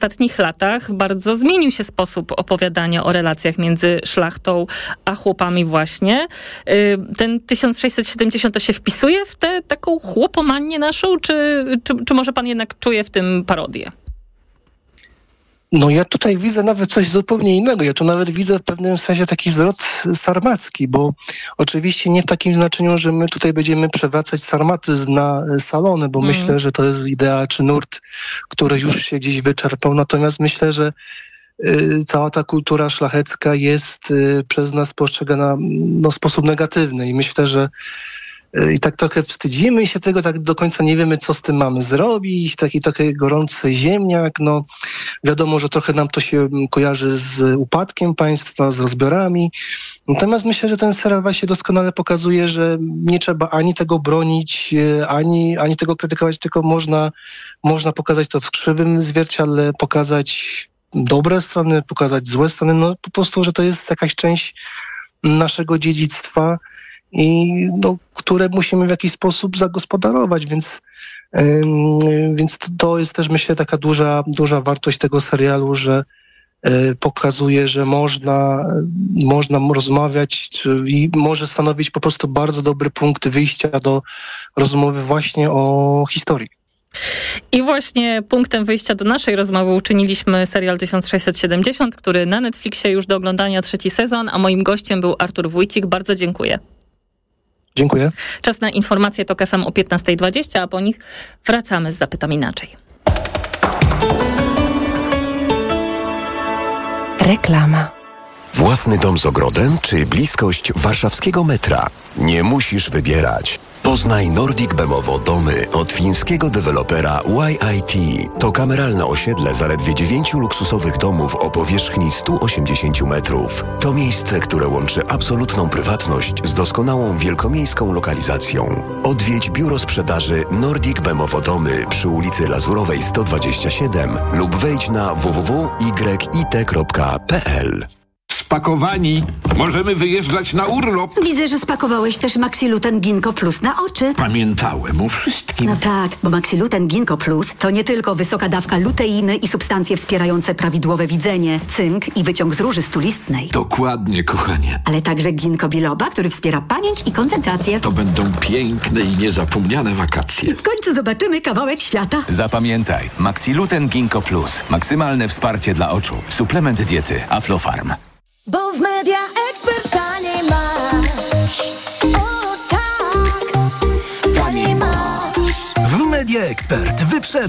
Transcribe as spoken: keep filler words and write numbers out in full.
ostatnich latach bardzo zmienił się sposób opowiadania o relacjach między szlachtą a chłopami właśnie. Ten tysiąc sześćset siedemdziesiąt to się wpisuje w tę taką chłopomanię naszą, czy, czy, czy może pan jednak czuje w tym parodię? No ja tutaj widzę nawet coś zupełnie innego. Ja tu nawet widzę w pewnym sensie taki zwrot sarmacki, bo oczywiście nie w takim znaczeniu, że my tutaj będziemy przewracać sarmatyzm na salony, bo mm. myślę, że to jest idea czy nurt, który już się gdzieś wyczerpał. Natomiast myślę, że y, cała ta kultura szlachecka jest y, przez nas postrzegana no, w sposób negatywny i myślę, że i tak trochę wstydzimy się tego, tak do końca nie wiemy, co z tym mamy zrobić. Taki taki gorący ziemniak. No, wiadomo, że trochę nam to się kojarzy z upadkiem państwa, z rozbiorami. Natomiast myślę, że ten serial właśnie doskonale pokazuje, że nie trzeba ani tego bronić, ani, ani tego krytykować, tylko można, można pokazać to w krzywym zwierciadle, pokazać dobre strony, pokazać złe strony. No po prostu, że to jest jakaś część naszego dziedzictwa, i no, które musimy w jakiś sposób zagospodarować, więc, yy, więc to jest też, myślę, taka duża, duża wartość tego serialu, że yy, pokazuje, że można, można rozmawiać, czyli może stanowić po prostu bardzo dobry punkt wyjścia do rozmowy właśnie o historii. I właśnie punktem wyjścia do naszej rozmowy uczyniliśmy serial tysiąc sześćset siedemdziesiąt, który na Netflixie już do oglądania trzeci sezon, a moim gościem był Artur Wójcik. Bardzo dziękuję. Dziękuję. Czas na informacje TOK F M o piętnasta dwadzieścia, a po nich wracamy z Zapytam Inaczej. Reklama. Własny dom z ogrodem czy bliskość warszawskiego metra? Nie musisz wybierać. Poznaj Nordic Bemowo domy od fińskiego dewelopera Y I T. To kameralne osiedle zaledwie dziewięciu luksusowych domów o powierzchni sto osiemdziesiąt metrów. To miejsce, które łączy absolutną prywatność z doskonałą wielkomiejską lokalizacją. Odwiedź biuro sprzedaży Nordic Bemowo domy przy ulicy Lazurowej sto dwadzieścia siedem lub wejdź na w w w kropka y i t kropka p l. Spakowani. Możemy wyjeżdżać na urlop. Widzę, że spakowałeś też Maxiluten Ginkgo Plus na oczy. Pamiętałem o wszystkim. No tak, bo Maxiluten Ginkgo Plus to nie tylko wysoka dawka luteiny i substancje wspierające prawidłowe widzenie, cynk i wyciąg z róży stulistnej. Dokładnie, kochanie. Ale także ginkgo biloba, który wspiera pamięć i koncentrację. To będą piękne i niezapomniane wakacje. W końcu zobaczymy kawałek świata. Zapamiętaj, Maxiluten Ginkgo Plus. Maksymalne wsparcie dla oczu. Suplement diety Aflofarm. Bo w Media Expert taniej masz. O tak, taniej masz. W Media Expert wyprzedza